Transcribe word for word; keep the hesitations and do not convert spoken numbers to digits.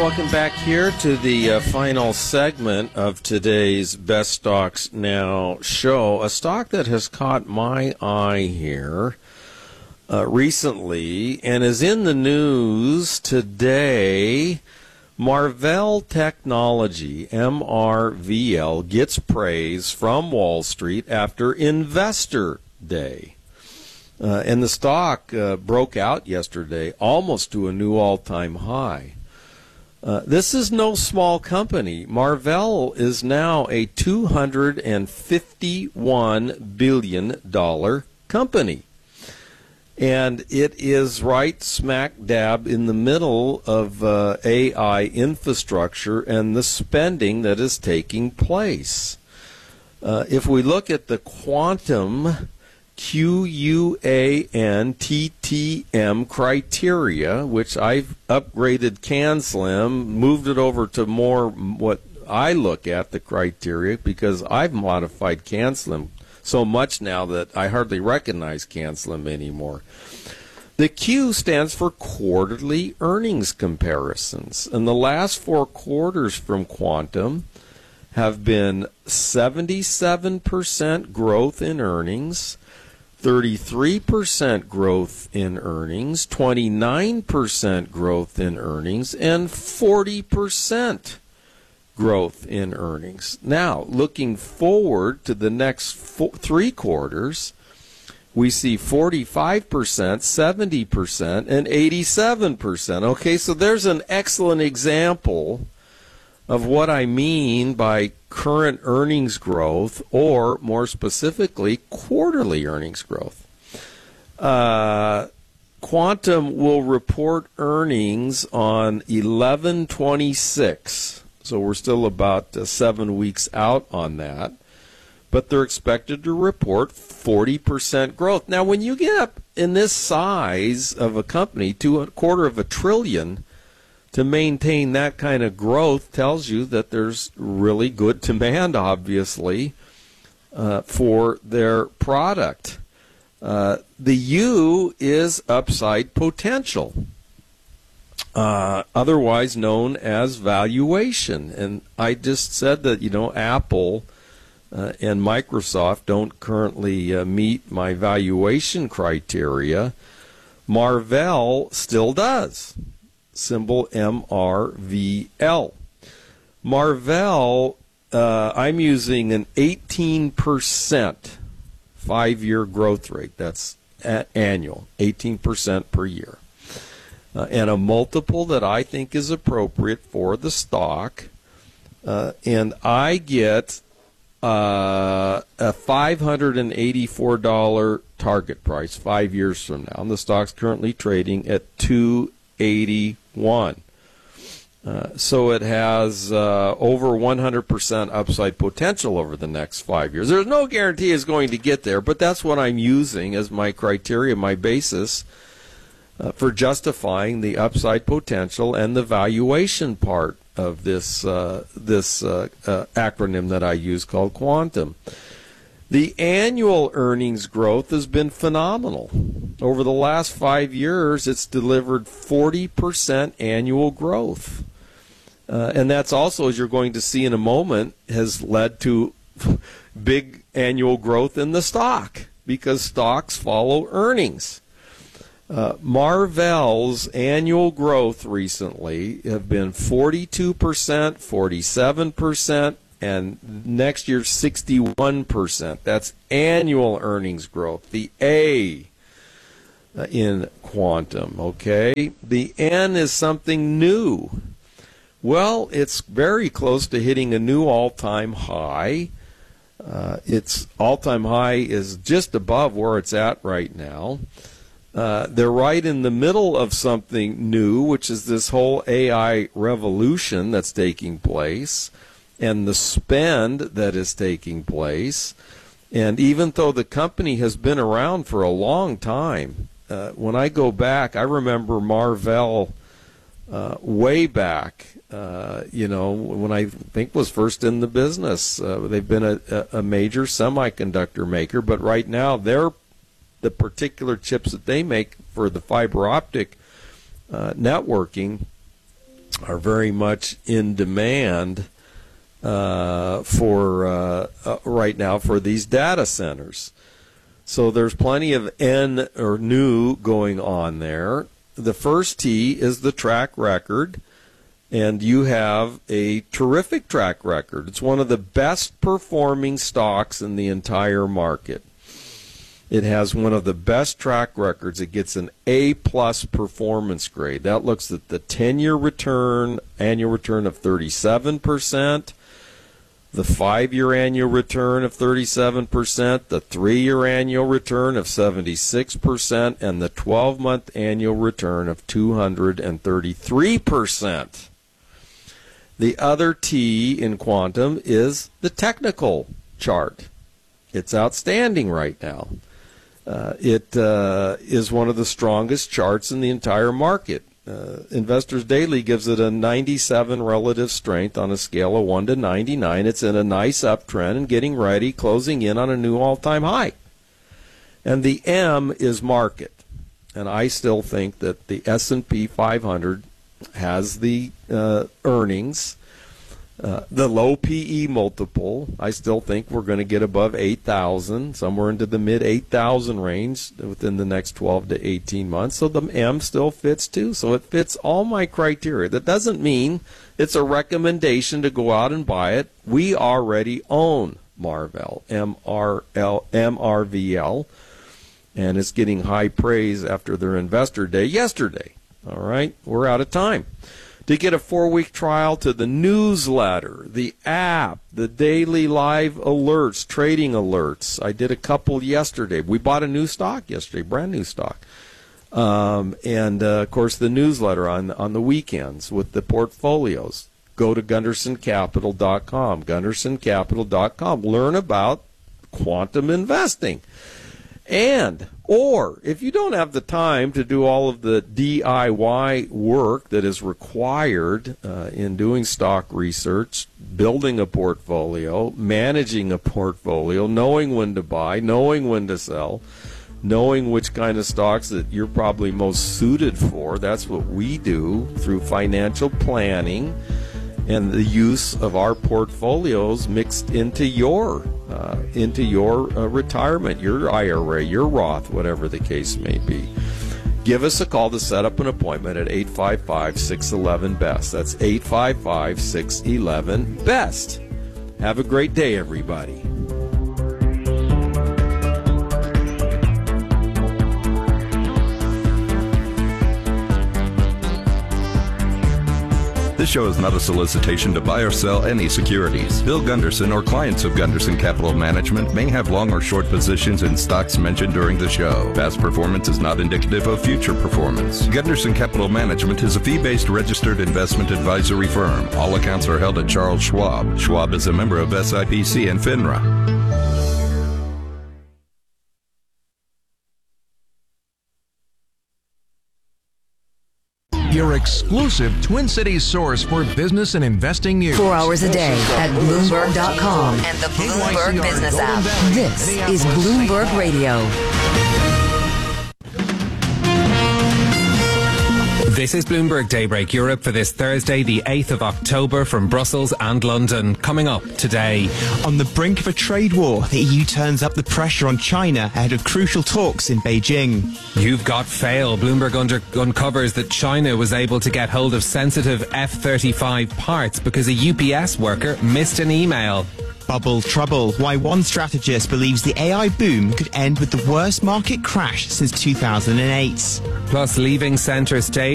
welcome back here to the uh, final segment of today's Best Stocks Now show. A stock that has caught my eye here uh, recently and is in the news today. Marvell Technology, M R V L, gets praise from Wall Street after Investor Day. Uh, and the stock uh, broke out yesterday almost to a new all-time high. Uh, this is no small company. Marvell is now a two hundred fifty-one billion dollars company. And it is right smack dab in the middle of uh, A I infrastructure and the spending that is taking place. Uh, if we look at the quantum Q U A N T T M criteria, which I've upgraded CanSlim, moved it over to more what I look at the criteria because I've modified CanSlim so much now that I hardly recognize CanSlim anymore. The Q stands for quarterly earnings comparisons, and the last four quarters from Quantum have been seventy-seven percent growth in earnings, thirty-three percent growth in earnings, twenty-nine percent growth in earnings, and forty percent growth in earnings. Now, looking forward to the next four, three quarters, we see forty-five percent, seventy percent, and eighty-seven percent. Okay, so there's an excellent example of what I mean by current earnings growth, or more specifically, quarterly earnings growth. Uh, Quantum will report earnings on eleven twenty-six, so we're still about uh, seven weeks out on that, but they're expected to report forty percent growth. Now, when you get up in this size of a company, to a quarter of a trillion, to maintain that kind of growth tells you that there's really good demand, obviously, uh, for their product. Uh, the U is upside potential, uh, otherwise known as valuation. And I just said that, you know, Apple uh, and Microsoft don't currently uh, meet my valuation criteria. Marvell still does. Symbol M R V L. Marvell, uh, I'm using an eighteen percent five-year growth rate. That's annual, eighteen percent per year. Uh, and a multiple that I think is appropriate for the stock. Uh, and I get uh, a five hundred eighty-four dollars target price five years from now. And the stock's currently trading at two eighty-one. Uh, so it has uh, over one hundred percent upside potential over the next five years. There's no guarantee it's going to get there, but that's what I'm using as my criteria, my basis uh, for justifying the upside potential and the valuation part of this uh, this uh, uh, acronym that I use called Quantum. The annual earnings growth has been phenomenal. Over the last five years, it's delivered forty percent annual growth. Uh, and that's also, as you're going to see in a moment, has led to big annual growth in the stock because stocks follow earnings. Uh, Marvell's annual growth recently have been forty-two percent, forty-seven percent, and next year sixty-one percent. That's annual earnings growth. The A uh, in Quantum, okay? The N is something new. Well, it's very close to hitting a new all-time high. Uh, its all-time high is just above where it's at right now. Uh, they're right in the middle of something new, which is this whole A I revolution that's taking place, and the spend that is taking place. And even though the company has been around for a long time, uh, when I go back, I remember Marvell uh, way back, uh, you know, when I think was first in the business. Uh, they've been a, a major semiconductor maker, but right now they're the particular chips that they make for the fiber optic uh, networking are very much in demand uh, for uh, uh, right now for these data centers. So there's plenty of N or new going on there. The first T is the track record, and you have a terrific track record. It's one of the best performing stocks in the entire market. It has one of the best track records. It gets an A-plus performance grade. That looks at the ten-year return, annual return of thirty-seven percent, the five-year annual return of thirty-seven percent, the three-year annual return of seventy-six percent, and the twelve-month annual return of two hundred thirty-three percent. The other T in quantum is the technical chart. It's outstanding right now. Uh, it uh, is one of the strongest charts in the entire market. Uh, Investors Daily gives it a ninety-seven relative strength on a scale of one to ninety-nine. It's in a nice uptrend and getting ready, closing in on a new all-time high. And the M is market. And I still think that the S and P five hundred has the uh, earnings, uh, the low P E multiple. I still think we're going to get above eight thousand, somewhere into the mid eight thousand range within the next twelve to eighteen months. So the M still fits too. So it fits all my criteria. That doesn't mean it's a recommendation to go out and buy it. We already own Marvell, M R L, M R V L, and it's getting high praise after their investor day yesterday. All right, we're out of time. To get a four-week trial to the newsletter, the app, the daily live alerts, trading alerts. I did a couple yesterday. We bought a new stock yesterday, brand new stock. Um, and, uh, of course, the newsletter on, on the weekends with the portfolios. Go to Gunderson Capital dot com, Gunderson Capital dot com. Learn about quantum investing. And, or, if you don't have the time to do all of the D I Y work that is required uh, in doing stock research, building a portfolio, managing a portfolio, knowing when to buy, knowing when to sell, knowing which kind of stocks that you're probably most suited for, that's what we do through financial planning and the use of our portfolios mixed into your uh, into your uh, retirement, your I R A, your Roth, whatever the case may be. Give us a call to set up an appointment at eight five five, six one one, B E S T. That's eight five five, six one one, B E S T. Have a great day, everybody. This show is not a solicitation to buy or sell any securities. Bill Gunderson or clients of Gunderson Capital Management may have long or short positions in stocks mentioned during the show. Past performance is not indicative of future performance. Gunderson Capital Management is a fee-based registered investment advisory firm. All accounts are held at Charles Schwab. Schwab is a member of S I P C and FINRA. Your exclusive Twin Cities source for business and investing news. Four hours a day at Bloomberg dot com and the Bloomberg Business app. This is Bloomberg Radio. This is Bloomberg Daybreak Europe for this Thursday, the eighth of October, from Brussels and London. Coming up today. On the brink of a trade war, the E U turns up the pressure on China ahead of crucial talks in Beijing. You've got fail. Bloomberg under- uncovers that China was able to get hold of sensitive F thirty-five parts because a U P S worker missed an email. Bubble trouble. Why one strategist believes the A I boom could end with the worst market crash since two thousand eight. Plus, leaving centre stage.